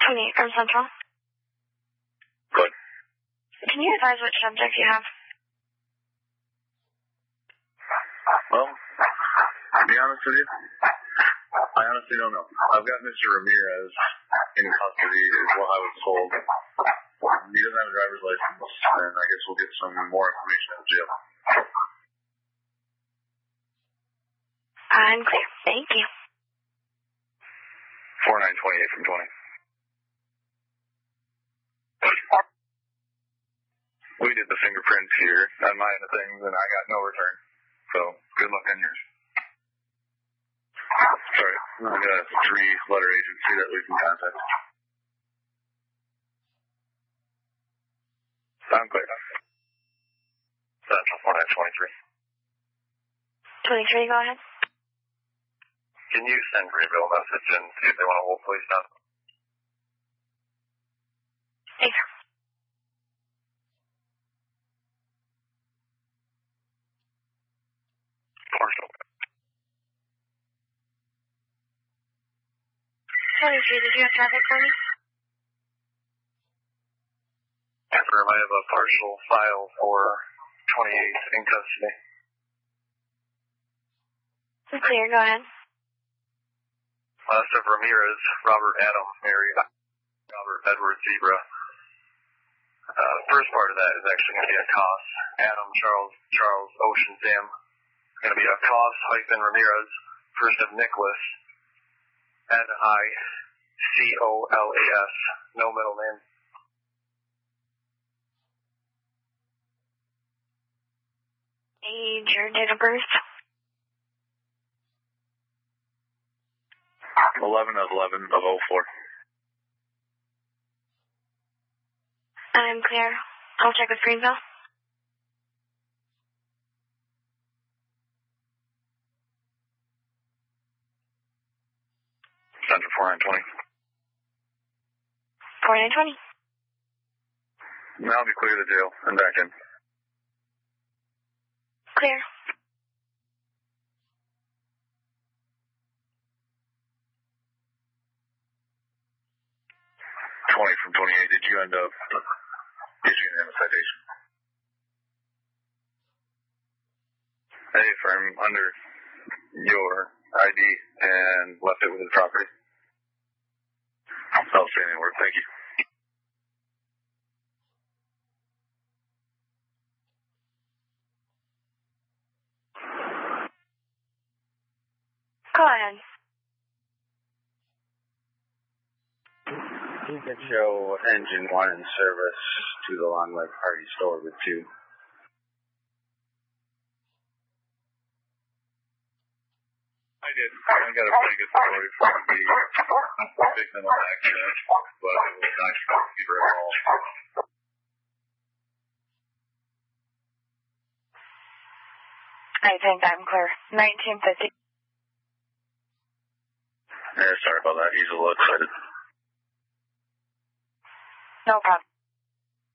28 from Central. Good. Can you advise which subject you have? Well, to be honest with you, I honestly don't know. I've got Mr. Ramirez in custody, is what I was told. He doesn't have a driver's license, and I guess we'll get some more information at the jail. I'm clear. Thank you. 4928 from 20. We did the fingerprints here on my end of things, and I got no return. So, good luck on yours. Sorry, I got a 3-letter agency that we can contact. I'm clear. Central 4923. 23, go ahead. Can you send Greenville a message and see if they want to hold police down? Thanks. Partial. 23, did you have traffic for me? Affirm, I have a partial file for 28 in custody. I'm clear, go ahead. Of Ramirez, Robert Adam, Mary, Robert Edward Zebra. First part of that is actually going to be a COS. Adam Charles Ocean Sam. Going to be a COS hyphen Ramirez. First of Nicholas. Nicolas. No middle name. Age or date of birth? 11/11/04. I'm clear. I'll check with Greenville. Central 4920. 4920. Now I'll be clear to jail and back in. Clear. 20 from 28. Did you end up issuing him a citation? Hey, firm, under your ID and left it with his property. Outstanding work. Thank you. Go ahead. You can show engine 1 in service to the Long Lake Party store with 2. I did. I got a pretty good story from the victim of the accident, but it was not fever at all. I think I'm clear. 1950. Yeah, sorry about that. He's a little excited. No problem.